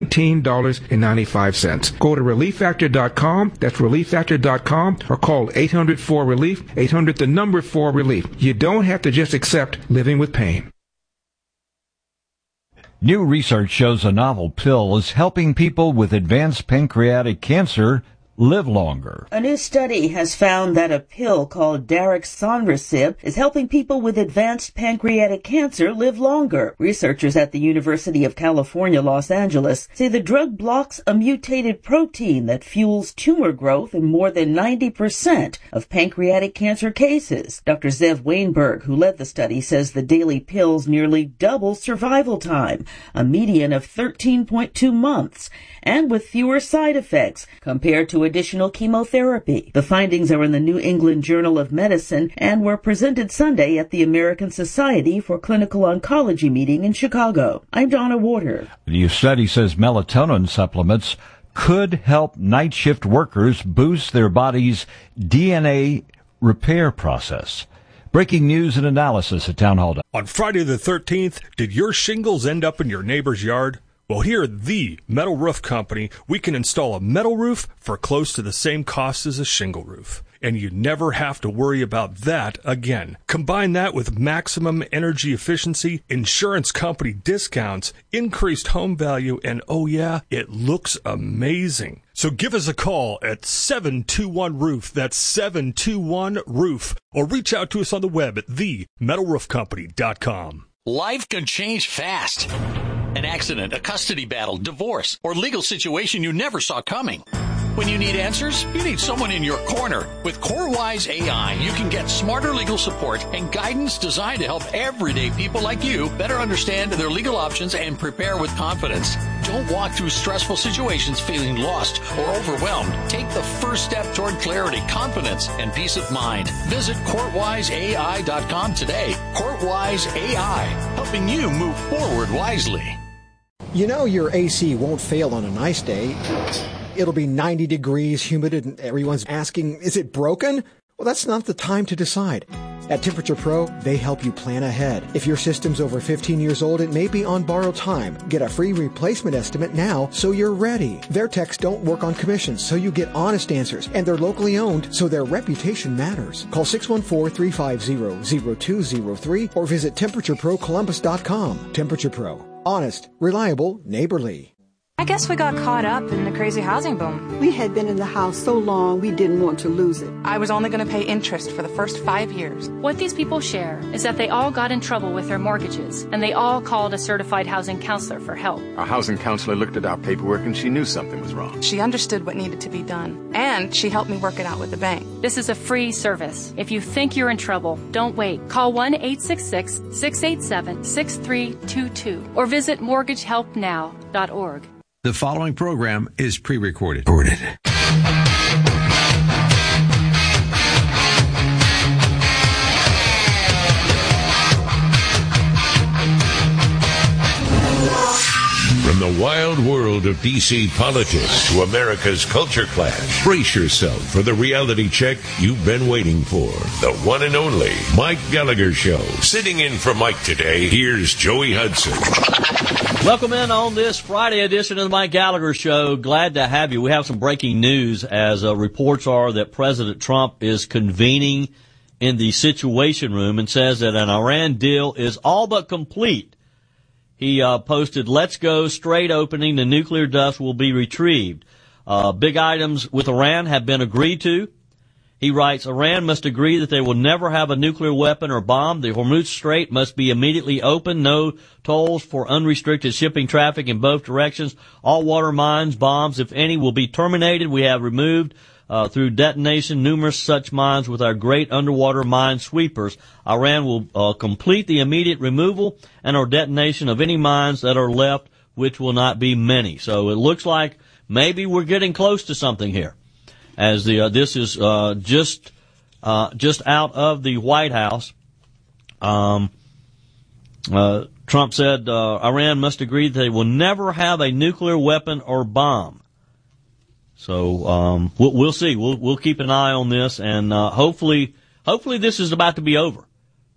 $19.95. Go to ReliefFactor.com, that's ReliefFactor.com, or call 800-4RELIEF, 800 the number 4RELIEF. You don't have to just accept living with pain. New research shows a novel pill is helping people with advanced pancreatic cancer live longer. A new study has found that a pill called Daraxonrasib is helping people with advanced pancreatic cancer live longer. Researchers at the University of California, Los Angeles say the drug blocks a mutated protein that fuels tumor growth in more than 90% of pancreatic cancer cases. Dr. Zev Weinberg, who led the study, says the daily pills nearly double survival time, a median of 13.2 months, and with fewer side effects compared to additional chemotherapy. The findings are in the New England Journal of Medicine and were presented Sunday at the American Society for Clinical Oncology meeting in Chicago. I'm Donna Warder. The new study says melatonin supplements could help night shift workers boost their body's DNA repair process. Breaking news and analysis at Town Hall. On Friday the 13th, did your shingles end up in your neighbor's yard? Well, here at the Metal Roof Company, we can install a metal roof for close to the same cost as a shingle roof. And you never have to worry about that again. Combine that with maximum energy efficiency, insurance company discounts, increased home value, and oh yeah, it looks amazing. So give us a call at 721-ROOF, that's 721-ROOF, or reach out to us on the web at themetalroofcompany.com. Life can change fast. An accident, a custody battle, divorce, or legal situation you never saw coming. When you need answers, you need someone in your corner. With CoreWise AI, you can get smarter legal support and guidance designed to help everyday people like you better understand their legal options and prepare with confidence. Don't walk through stressful situations feeling lost or overwhelmed. Take the first step toward clarity, confidence, and peace of mind. Visit CourtWiseAI.com today. CourtWise AI, helping you move forward wisely. You know your AC won't fail on a nice day. It'll be 90 degrees, humid, and everyone's asking, is it broken? Well, that's not the time to decide. At Temperature Pro, they help you plan ahead. If your system's over 15 years old, it may be on borrowed time. Get a free replacement estimate now so you're ready. Their techs don't work on commissions, so you get honest answers. And they're locally owned, so their reputation matters. Call 614-350-0203 or visit TemperatureProColumbus.com. Temperature Pro. Honest, reliable, neighborly. I guess we got caught up in the crazy housing boom. We had been in the house so long we didn't want to lose it. I was only going to pay interest for the first 5 years. What these people share is that they all got in trouble with their mortgages, and they all called a certified housing counselor for help. Our housing counselor looked at our paperwork and she knew something was wrong. She understood what needed to be done, and she helped me work it out with the bank. This is a free service. If you think you're in trouble, don't wait. Call 1-866-687-6322 or visit mortgagehelpnow.org. The following program is pre-recorded. From the wild world of D.C. politics to America's culture clash, brace yourself for the reality check you've been waiting for. The one and only Mike Gallagher Show. Sitting in for Mike today, here's Joey Hudson. Welcome in on this Friday edition of the Mike Gallagher Show. Glad to have you. We have some breaking news as reports are that President Trump is convening in the Situation Room and says that an Iran deal is all but complete. He posted, "Let's go, straight opening, the nuclear dust will be retrieved. Big items with Iran have been agreed to." He writes, "Iran must agree that they will never have a nuclear weapon or bomb. The Hormuz Strait must be immediately open. No tolls for unrestricted shipping traffic in both directions. All water mines, bombs, if any, will be terminated. We have removed through detonation numerous such mines with our great underwater mine sweepers. Iran will complete the immediate removal and or detonation of any mines that are left, which will not be many." So it looks like maybe we're getting close to something here. As this is just out of the White House. Trump said Iran must agree that they will never have a nuclear weapon or bomb. So we'll see. We'll keep an eye on this, and hopefully this is about to be over,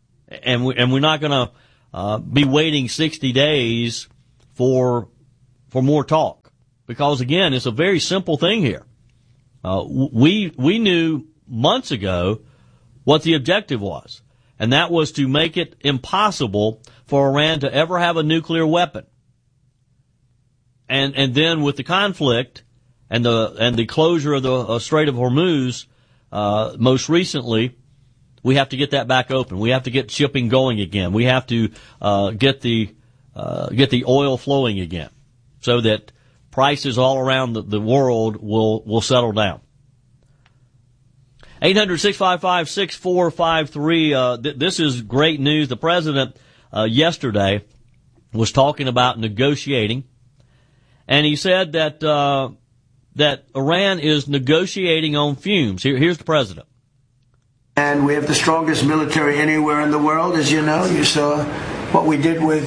and we're not going to be waiting 60 days for for more talk. Because, again, it's a very simple thing here. We knew months ago what the objective was, and that was to make it impossible for Iran to ever have a nuclear weapon. And then with the conflict and the closure of the Strait of Hormuz, most recently, we have to get that back open. We have to get shipping going again. We have to get the oil flowing again, so that prices all around the world will settle down. 800-655-6453. This is great news. The president yesterday was talking about negotiating, and he said that Iran is negotiating on fumes. Here's the president. And we have the strongest military anywhere in the world, as you know. You saw what we did with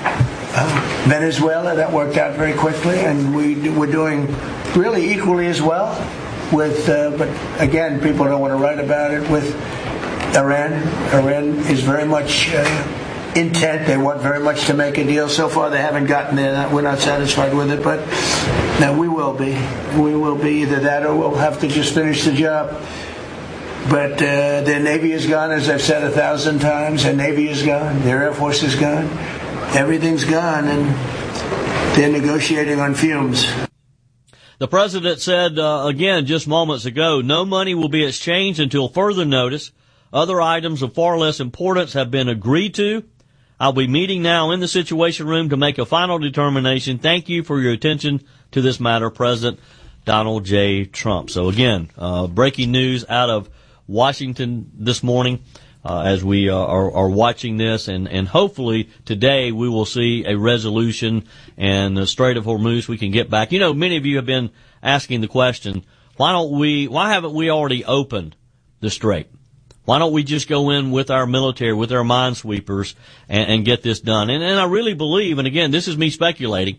Venezuela. That worked out very quickly, and we're doing really equally as well with, but again, people don't want to write about it, with Iran. Iran is very much intent. They want very much to make a deal. So far, they haven't gotten there. We're not satisfied with it, but now we will be. We will be either that or we'll have to just finish the job. But their Navy is gone, as I've said 1,000 times. Their Navy is gone. Their Air Force is gone. Everything's gone, and they're negotiating on fumes. The president said, again, just moments ago, no money will be exchanged until further notice. Other items of far less importance have been agreed to. I'll be meeting now in the Situation Room to make a final determination. Thank you for your attention to this matter, President Donald J. Trump. So again, breaking news out of Washington this morning, as we are watching this, and hopefully today we will see a resolution and the Strait of Hormuz we can get back. You know, many of you have been asking the question, why haven't we already opened the strait? Why don't we just go in with our military, with our minesweepers, and get this done? And I really believe, and again, this is me speculating,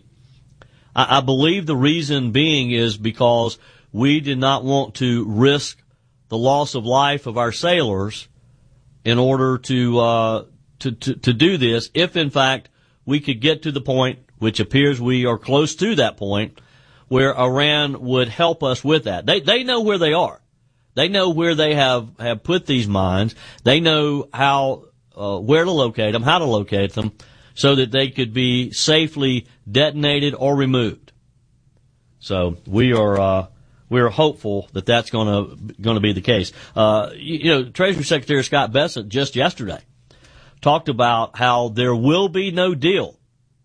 I believe the reason being is because we did not want to risk the loss of life of our sailors in order to do this, if in fact we could get to the point, which appears we are close to that point, where Iran would help us with that. They know where they are. They know where they have put these mines. They know how where to locate them, how to locate them, so that they could be safely detonated or removed. So we are hopeful that that's going to be the case. Treasury Secretary Scott Bessent just yesterday talked about how there will be no deal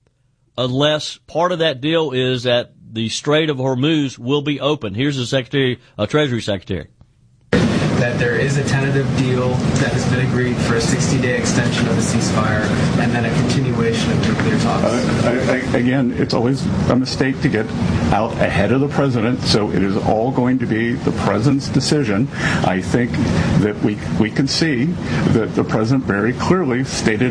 unless part of that deal is that the Strait of Hormuz will be open. Here's the Treasury Secretary. That there is a tentative deal that has been agreed for a 60-day extension of the ceasefire and then a continuation of nuclear talks. Again, it's always a mistake to get out ahead of the president, so it is all going to be the president's decision. I think that we can see that the president very clearly stated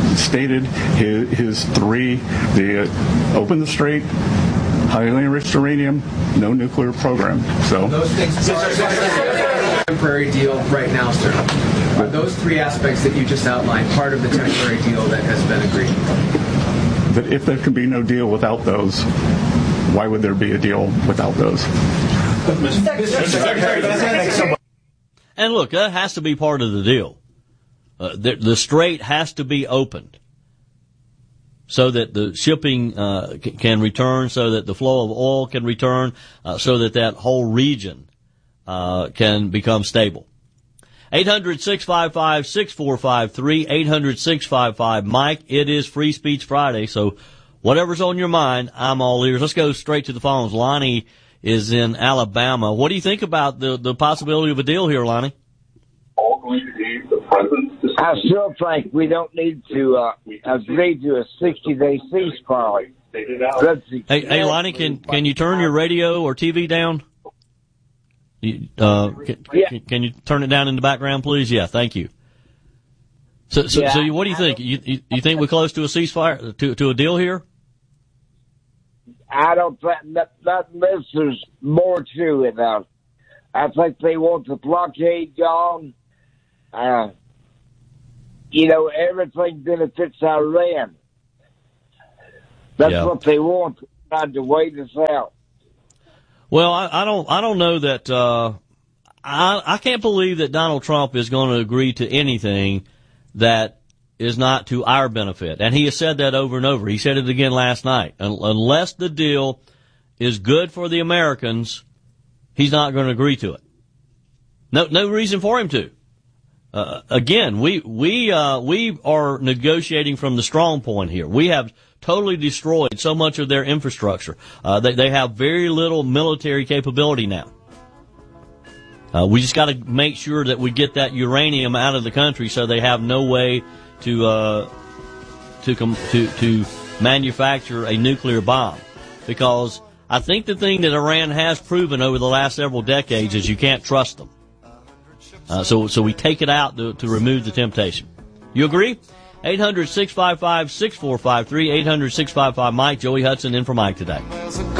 his three: open the strait, highly enriched uranium, no nuclear program. So those things temporary deal right now, sir. Are those three aspects that you just outlined part of the temporary deal that has been agreed? But if there can be no deal without those, why would there be a deal without those? And look, that has to be part of the deal. The strait has to be opened so that the shipping can return, so that the flow of oil can return, so that whole region can become stable. 800-655-6453, 800-655-MIKE. It is Free Speech Friday, so whatever's on your mind, I'm all ears. Let's go straight to the phones. Lonnie is in Alabama. What do you think about the possibility of a deal here, Lonnie? All going to be the president's decision. I still think we don't need to agree to a 60-day ceasefire. Hey, Lonnie, can you turn your radio or TV down? Can you turn it down in the background, please? Yeah, thank you. So what do you think? You think we're close to a ceasefire, to a deal here? I don't think that this is more to it. I think they want the blockade gone. Everything benefits Iran. That's what they want. tried to wait us out. Well, I don't know that. I can't believe that Donald Trump is going to agree to anything that is not to our benefit, and he has said that over and over. He said it again last night. Unless the deal is good for the Americans, he's not going to agree to it. No reason for him to. Again, we are negotiating from the strong point here. We have totally destroyed so much of their infrastructure. They have very little military capability now. We just got to make sure that we get that uranium out of the country so they have no way to manufacture a nuclear bomb. Because I think the thing that Iran has proven over the last several decades is you can't trust them. So we take it out to remove the temptation. You agree? 800-655-6453, 800-655-MIKE. Joey Hudson in for Mike today.